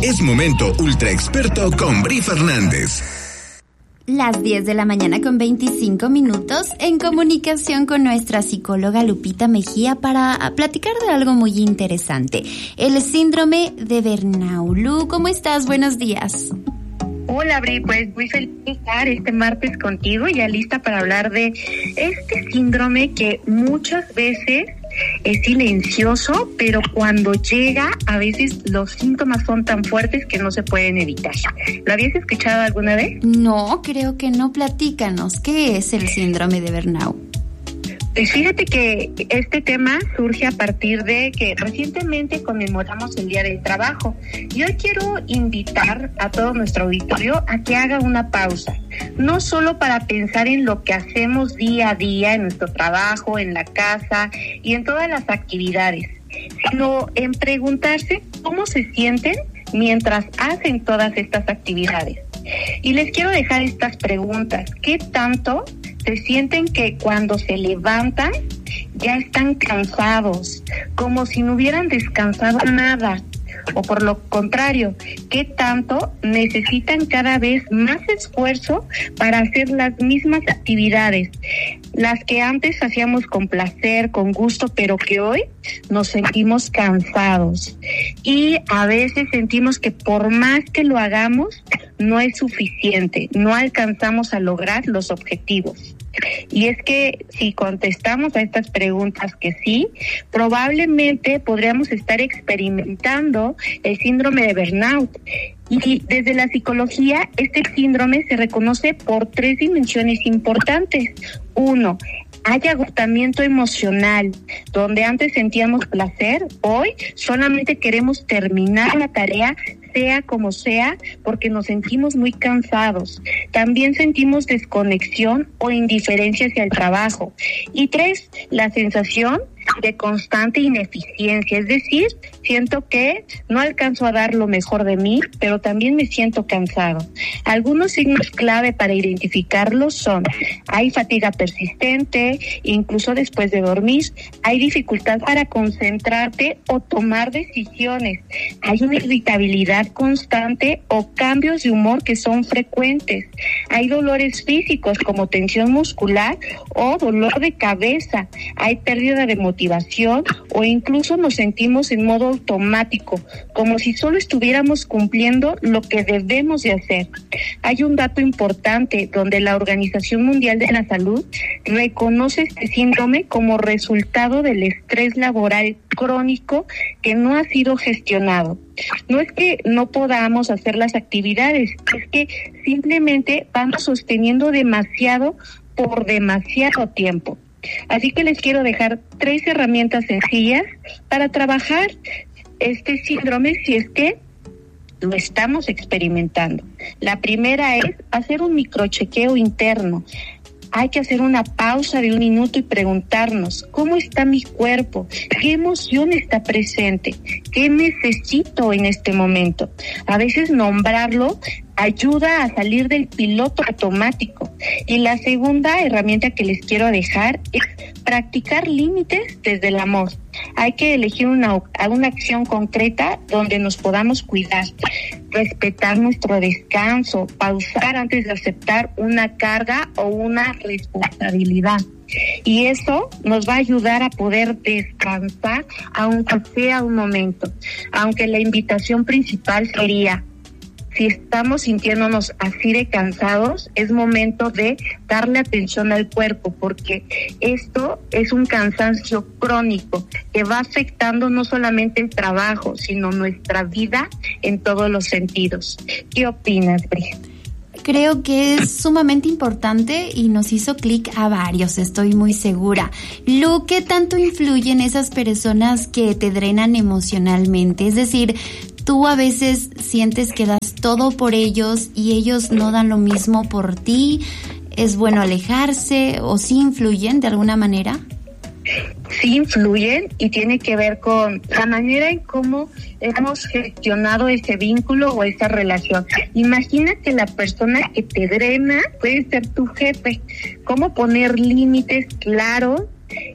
Es Momento Ultra Experto con Bri Fernández. Las 10 de la mañana con 25 minutos en comunicación con nuestra psicóloga Lupita Mejía para platicar de algo muy interesante, el síndrome de burnout. Lu, ¿cómo estás? Buenos días. Hola, Bri, pues muy feliz de estar este martes contigo, ya lista para hablar de este síndrome que muchas veces es silencioso, pero cuando llega, a veces los síntomas son tan fuertes que no se pueden evitar. ¿Lo habías escuchado alguna vez? No, creo que no. Platícanos, ¿qué es el síndrome de burnout? Pues fíjate que este tema surge a partir de que recientemente conmemoramos el Día del Trabajo. Y hoy quiero invitar a todo nuestro auditorio a que haga una pausa, no solo para pensar en lo que hacemos día a día en nuestro trabajo, en la casa y en todas las actividades, sino en preguntarse cómo se sienten mientras hacen todas estas actividades. Y les quiero dejar estas preguntas. ¿Qué tanto se sienten que cuando se levantan ya están cansados, como si no hubieran descansado nada? O por lo contrario, ¿qué tanto necesitan cada vez más esfuerzo para hacer las mismas actividades, las que antes hacíamos con placer, con gusto, pero que hoy nos sentimos cansados? Y a veces sentimos que por más que lo hagamos, no es suficiente, no alcanzamos a lograr los objetivos. Y es que si contestamos a estas preguntas que sí, probablemente podríamos estar experimentando el síndrome de burnout. Y desde la psicología, este síndrome se reconoce por 3 dimensiones importantes. 1, hay agotamiento emocional, donde antes sentíamos placer, hoy solamente queremos terminar la tarea, sea como sea, porque nos sentimos muy cansados. También sentimos desconexión o indiferencia hacia el trabajo. Y 3, la sensación de constante ineficiencia, es decir, siento que no alcanzo a dar lo mejor de mí, pero también me siento cansado. Algunos signos clave para identificarlos son: hay fatiga persistente, incluso después de dormir, hay dificultad para concentrarte o tomar decisiones, hay una irritabilidad constante o cambios de humor que son frecuentes, hay dolores físicos como tensión muscular o dolor de cabeza, hay pérdida de motivación o incluso nos sentimos en modo automático, como si solo estuviéramos cumpliendo lo que debemos de hacer. Hay un dato importante donde la Organización Mundial de la Salud reconoce este síndrome como resultado del estrés laboral crónico que no ha sido gestionado. No es que no podamos hacer las actividades, es que simplemente vamos sosteniendo demasiado por demasiado tiempo. Así que les quiero dejar 3 herramientas sencillas para trabajar este síndrome si es que lo estamos experimentando. La primera es hacer un microchequeo interno. Hay que hacer una pausa de 1 minuto y preguntarnos: ¿cómo está mi cuerpo? ¿Qué emoción está presente? ¿Qué necesito en este momento? A veces nombrarlo ayuda a salir del piloto automático. Y la segunda herramienta que les quiero dejar es practicar límites desde el amor. Hay que elegir una acción concreta donde nos podamos cuidar, respetar nuestro descanso, pausar antes de aceptar una carga o una responsabilidad. Y eso nos va a ayudar a poder descansar, aunque sea un momento. Aunque la invitación principal sería: si estamos sintiéndonos así de cansados, es momento de darle atención al cuerpo, porque esto es un cansancio crónico que va afectando no solamente el trabajo, sino nuestra vida en todos los sentidos. ¿Qué opinas, Bri? Creo que es sumamente importante y nos hizo clic a varios, estoy muy segura. Lu, ¿qué tanto influyen esas personas que te drenan emocionalmente? Es decir, tú a veces sientes que das todo por ellos y ellos no dan lo mismo por ti. ¿Es bueno alejarse o sí influyen de alguna manera? Sí influyen y tiene que ver con la manera en cómo hemos gestionado ese vínculo o esa relación. Imagina que la persona que te drena puede ser tu jefe. ¿Cómo poner límites claros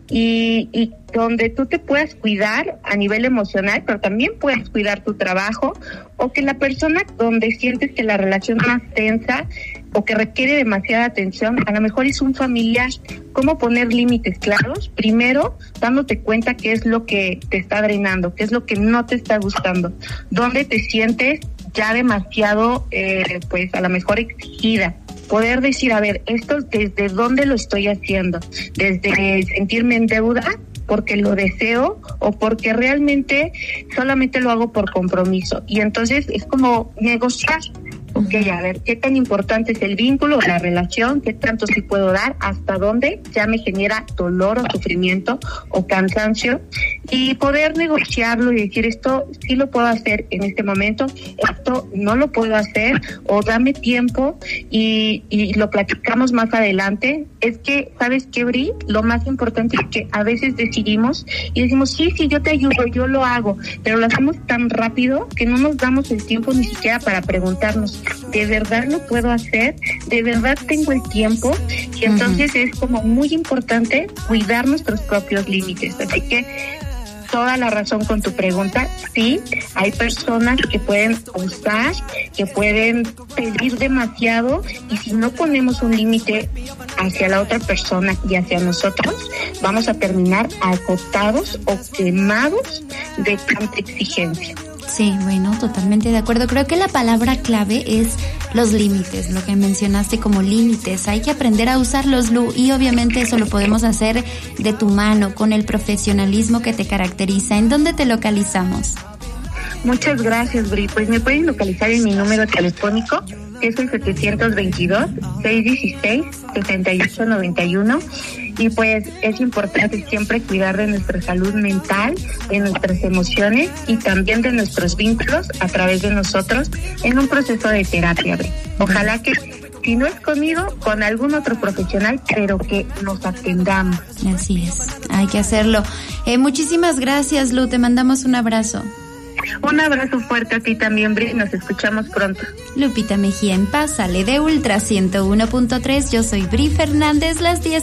y donde tú te puedas cuidar a nivel emocional, pero también puedes cuidar tu trabajo, o que la persona donde sientes que la relación es más tensa o que requiere demasiada atención, a lo mejor es un familiar. ¿Cómo poner límites claros? Primero, dándote cuenta qué es lo que te está drenando, qué es lo que no te está gustando, dónde te sientes ya demasiado, pues a lo mejor exigida. Poder decir, a ver, esto desde dónde lo estoy haciendo, desde sentirme en deuda porque lo deseo o porque realmente solamente lo hago por compromiso. Y entonces es como negociar. Ok, a ver, ¿qué tan importante es el vínculo, la relación? ¿Qué tanto sí puedo dar? ¿Hasta dónde ya me genera dolor o sufrimiento o cansancio? Y poder negociarlo y decir, esto sí lo puedo hacer en este momento, esto no lo puedo hacer, o dame tiempo y lo platicamos más adelante. Es que, ¿sabes qué, Bri? Lo más importante es que a veces decidimos y decimos, sí, yo te ayudo, yo lo hago, pero lo hacemos tan rápido que no nos damos el tiempo ni siquiera para preguntarnos, ¿de verdad lo puedo hacer? ¿De verdad tengo el tiempo? Y entonces es como muy importante cuidar nuestros propios límites. Así que toda la razón con tu pregunta. Sí, hay personas que pueden usar, que pueden pedir demasiado, y si no ponemos un límite hacia la otra persona y hacia nosotros, vamos a terminar agotados o quemados de tanta exigencia. Sí, bueno, totalmente de acuerdo. Creo que la palabra clave es los límites, lo que mencionaste como límites. Hay que aprender a usarlos, Lu, y obviamente eso lo podemos hacer de tu mano, con el profesionalismo que te caracteriza. ¿En dónde te localizamos? Muchas gracias, Bri. Pues me pueden localizar en mi número telefónico, que es el 722-616-6891. Y pues es importante siempre cuidar de nuestra salud mental, de nuestras emociones y también de nuestros vínculos a través de nosotros en un proceso de terapia. Ojalá que, si no es conmigo, con algún otro profesional, pero que nos atendamos. Así es, hay que hacerlo. Muchísimas gracias, Lu, te mandamos un abrazo. Un abrazo fuerte a ti también, Bri. Nos escuchamos pronto. Lupita Mejía en Pásale de Ultra 101.3. Yo soy Bri Fernández, las 10